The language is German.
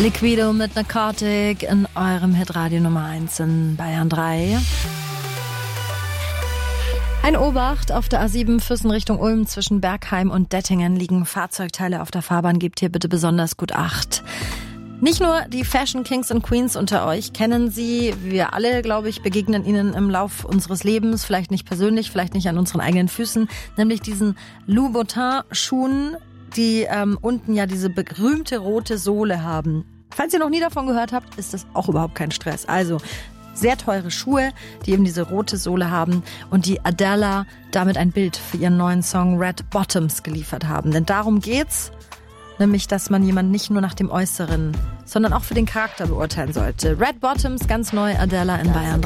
Liquido mit Narcotic in eurem Hitradio Nummer 1 in Bayern 3. Ein Obacht auf der A7 Füssen Richtung Ulm zwischen Bergheim und Dettingen liegen Fahrzeugteile auf der Fahrbahn. Gebt hier bitte besonders gut Acht. Nicht nur die Fashion Kings und Queens unter euch kennen sie. Wir alle, glaube ich, begegnen ihnen im Lauf unseres Lebens. Vielleicht nicht persönlich, vielleicht nicht an unseren eigenen Füßen. Nämlich diesen Louboutin-Schuhen, die unten ja diese berühmte rote Sohle haben. Falls ihr noch nie davon gehört habt, ist das auch überhaupt kein Stress. Also sehr teure Schuhe, die eben diese rote Sohle haben und die Adele damit ein Bild für ihren neuen Song Red Bottoms geliefert haben. Denn darum geht's, nämlich, dass man jemanden nicht nur nach dem Äußeren, sondern auch für den Charakter beurteilen sollte. Red Bottoms, ganz neu, Adele in Bayern.